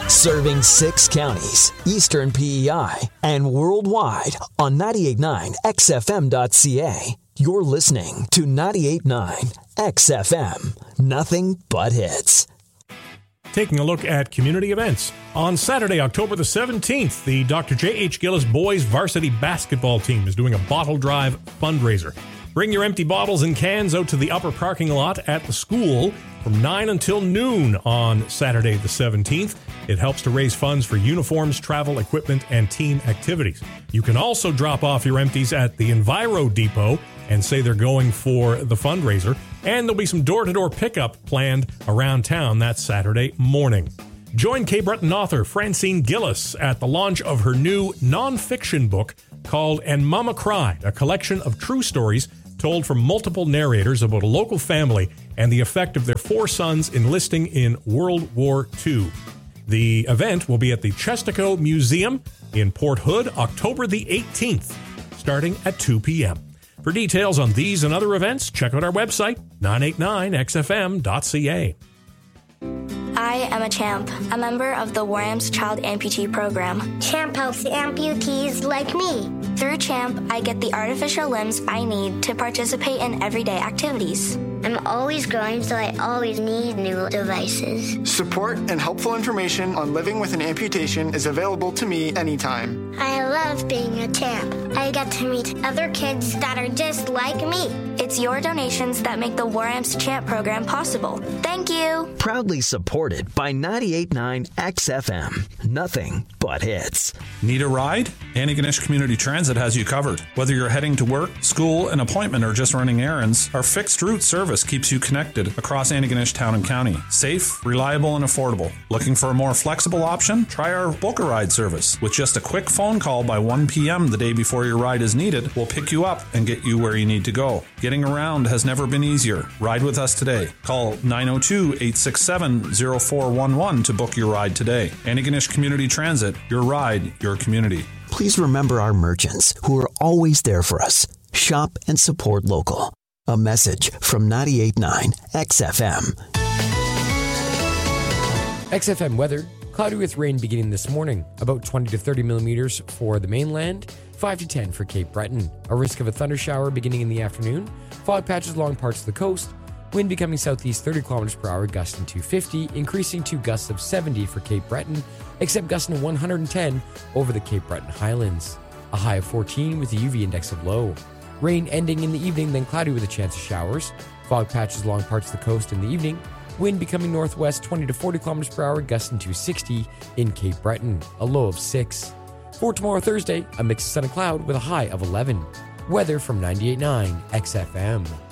Serving 6 counties, Eastern PEI, and worldwide on 98.9 XFM.ca. You're listening to 98.9 XFM. Nothing but hits. Taking a look at community events. On Saturday, October the 17th, the Dr. J.H. Gillis boys varsity basketball team is doing a bottle drive fundraiser. Bring your empty bottles and cans out to the upper parking lot at the school from 9 until noon on Saturday the 17th. It helps to raise funds for uniforms, travel, equipment, and team activities. You can also drop off your empties at the Enviro Depot and say they're going for the fundraiser. And there'll be some door-to-door pickup planned around town that Saturday morning. Join Cape Breton author Francine Gillis at the launch of her new nonfiction book called And Mama Cried, a collection of true stories told from multiple narrators about a local family and the effect of their 4 sons enlisting in World War II. The event will be at the Chestico Museum in Port Hood, October the 18th, starting at 2 p.m. For details on these and other events, check out our website, 989xfm.ca. I am a CHAMP, a member of the WARAM's Child Amputee Program. CHAMP helps amputees like me. Through CHAMP, I get the artificial limbs I need to participate in everyday activities. I'm always growing, so I always need new devices. Support and helpful information on living with an amputation is available to me anytime. I love being a CHAMP. I get to meet other kids that are just like me. It's your donations that make the WARAM's CHAMP program possible. Thank you. Proudly supported by 98.9 XFM. Nothing but hits. Need a ride? Antigonish Community Transit has you covered. Whether you're heading to work, school, an appointment, or just running errands, our fixed route service keeps you connected across Antigonish Town and County. Safe, reliable, and affordable. Looking for a more flexible option? Try our Book a Ride service. With just a quick phone call by 1 p.m. the day before your ride is needed, we'll pick you up and get you where you need to go. Getting around has never been easier. Ride with us today. Call 902-867-0411 to book your ride today. Antigonish Community Transit. Your ride, your community. Please remember our merchants who are always there for us. Shop and support local. A message from 98.9 XFM. XFM weather. Cloudy with rain beginning this morning. About 20 to 30 millimeters for the mainland. 5 to 10 for Cape Breton. A risk of a thunder shower beginning in the afternoon. Fog patches along parts of the coast. Wind becoming southeast 30 kilometers per hour, gusting to 50, increasing to gusts of 70 for Cape Breton, except gusting to 110 over the Cape Breton Highlands. A high of 14 with a UV index of low. Rain ending in the evening, then cloudy with a chance of showers. Fog patches along parts of the coast in the evening. Wind becoming northwest 20 to 40 kilometers per hour, gusting to 60 in Cape Breton, a low of 6. For tomorrow, Thursday, a mix of sun and cloud with a high of 11. Weather from 98.9 XFM.